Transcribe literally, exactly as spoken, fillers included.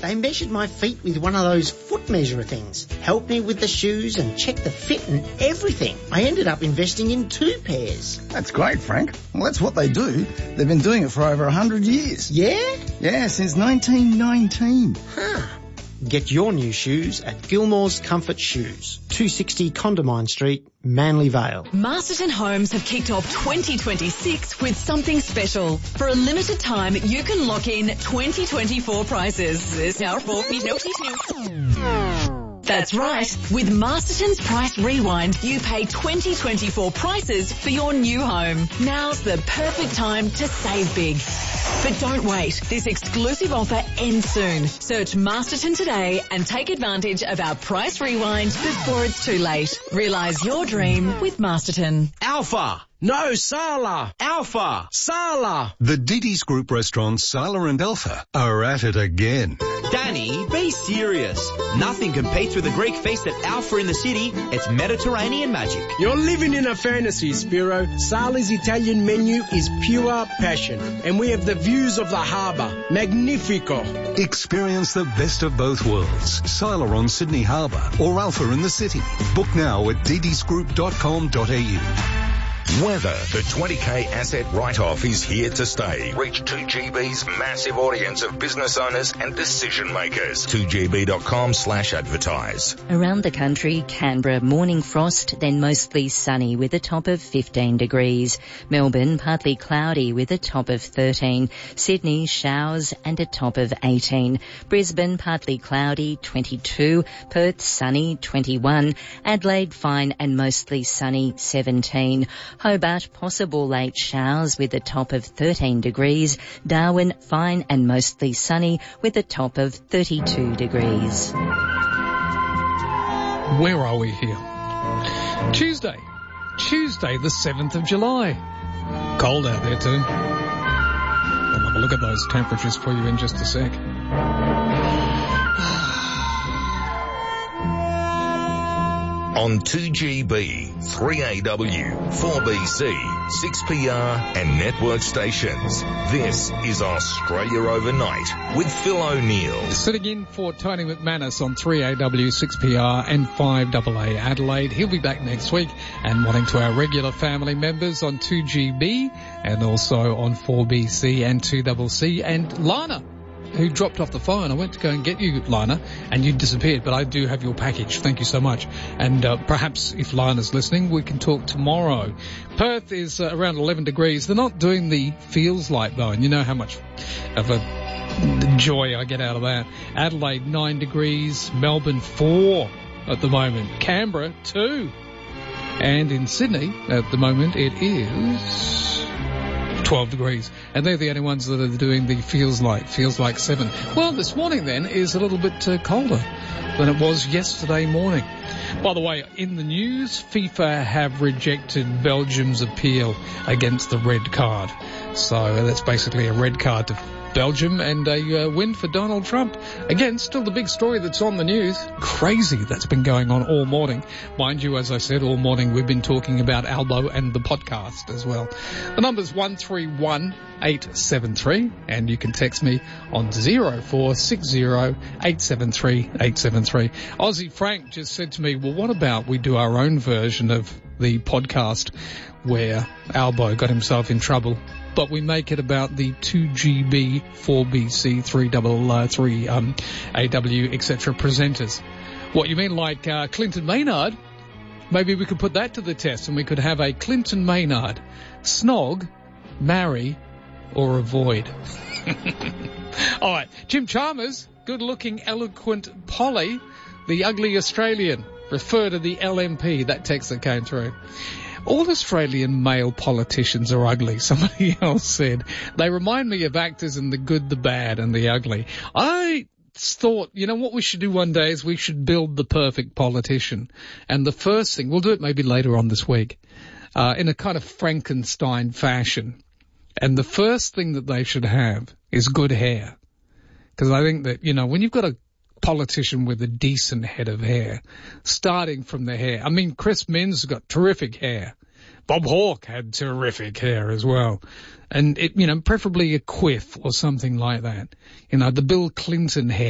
They measured my feet with one of those foot measurer things, helped me with the shoes and checked the fit and everything. I ended up investing in two pairs. That's great, Frank. Well, that's what they do. They've been doing it for over a hundred years. Yeah? Yeah, since nineteen nineteen. Huh. Get your new shoes at Gilmore's Comfort Shoes, two sixty Condamine Street, Manly Vale. Masterton Homes have kicked off twenty twenty-six with something special. For a limited time, you can lock in twenty twenty-four prices. That's right. With Masterton's Price Rewind, you pay twenty twenty-four prices for your new home. Now's the perfect time to save big. But don't wait. This exclusive offer ends soon. Search Masterton today and take advantage of our Price Rewind before it's too late. Realise your dream with Masterton. Alpha! No, Sala! Alpha! Sala! The Didi's Group restaurants Sala and Alpha are at it again. Danny, be serious. Nothing competes with the Greek feast at Alpha in the city. It's Mediterranean magic. You're living in a fantasy, Spiro. Sala's Italian menu is pure passion. And we have the views of the harbour. Magnifico. Experience the best of both worlds. Sala on Sydney Harbour or Alpha in the city. Book now at didis group dot com dot a u. Weather. The twenty K asset write-off is here to stay. Reach two G B's massive audience of business owners and decision makers. two G B dot com slash advertise. Around the country, Canberra, morning frost, then mostly sunny with a top of fifteen degrees. Melbourne, partly cloudy with a top of thirteen. Sydney, showers and a top of eighteen. Brisbane, partly cloudy, twenty-two. Perth, sunny, twenty-one. Adelaide, fine and mostly sunny, seventeen. Hobart, possible late showers with a top of thirteen degrees. Darwin, fine and mostly sunny with a top of thirty-two degrees. Where are we here? Tuesday. Tuesday, the seventh of July. Cold out there too. I'll have a look at those temperatures for you in just a sec. On two G B, three A W, four B C, six P R and network stations. This is Australia Overnight with Phil O'Neill. Sitting in for Tony McManus on three A W, six P R and five A A Adelaide. He'll be back next week. And morning to our regular family members on two G B and also on four B C and two C C. And Lana, who dropped off the phone. I went to go and get you, Lana, and you disappeared, but I do have your package. Thank you so much. And uh, perhaps if Lana's listening, we can talk tomorrow. Perth is uh, around eleven degrees. They're not doing the feels like, though, and you know how much of a joy I get out of that. Adelaide, nine degrees. Melbourne, four at the moment. Canberra, two. And in Sydney, at the moment, it is twelve degrees. And they're the only ones that are doing the feels like, feels like seven. Well, this morning then is a little bit uh, colder than it was yesterday morning. By the way, in the news, FIFA have rejected Belgium's appeal against the red card. So that's basically a red card to Belgium and a uh, win for Donald Trump. Again, still the big story that's on the news. Crazy that's been going on all morning. Mind you, as I said, all morning we've been talking about Albo and the podcast as well. The number's one three one eight seven three and you can text me on zero four six zero eight seven three eight seven three. Aussie Frank just said to me, well, what about we do our own version of the podcast where Albo got himself in trouble, but we make it about the two G B, four B C, three three um, A W, et cetera presenters. What, you mean like uh, Clinton Maynard? Maybe we could put that to the test and we could have a Clinton Maynard snog, marry, or avoid. All right, Jim Chalmers, good-looking, eloquent Polly, the ugly Australian. Refer to the L M P, that text that came through. All Australian male politicians are ugly, somebody else said. They remind me of actors in The Good, the Bad and the Ugly. I thought, you know, what we should do one day is we should build the perfect politician. And the first thing, we'll do it maybe later on this week, uh, in a kind of Frankenstein fashion. And the first thing that they should have is good hair. Because I think that, you know, when you've got a politician with a decent head of hair, starting from the hair. I mean, Chris Minns has got terrific hair. Bob Hawke had terrific hair as well. And, it, you know, preferably a quiff or something like that. You know, the Bill Clinton hair.